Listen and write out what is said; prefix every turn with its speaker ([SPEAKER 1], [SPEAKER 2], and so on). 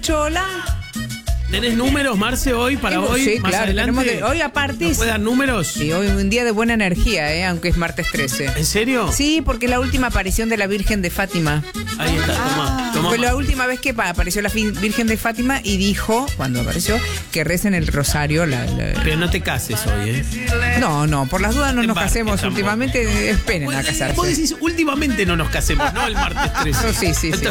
[SPEAKER 1] Chola.
[SPEAKER 2] ¿Tenés números, Marce, hoy para hoy?
[SPEAKER 1] Sí,
[SPEAKER 2] más
[SPEAKER 1] claro.
[SPEAKER 2] adelante.
[SPEAKER 1] Hoy aparte.
[SPEAKER 2] ¿Nos puede dar números?
[SPEAKER 1] Sí, hoy un día de buena energía, aunque es martes 13.
[SPEAKER 2] ¿En serio?
[SPEAKER 1] Sí, porque es la última aparición de la Virgen de Fátima.
[SPEAKER 2] Ahí está, toma.
[SPEAKER 1] Fue la última vez que apareció la Virgen de Fátima y dijo, cuando apareció, que recen el rosario.
[SPEAKER 2] Pero no te cases hoy, ¿eh?
[SPEAKER 1] No, por las dudas no nos casemos
[SPEAKER 2] tampoco.
[SPEAKER 1] últimamente. Esperen a casarse.
[SPEAKER 2] Vos decís, últimamente no nos casemos, no el martes 13.
[SPEAKER 1] Sí.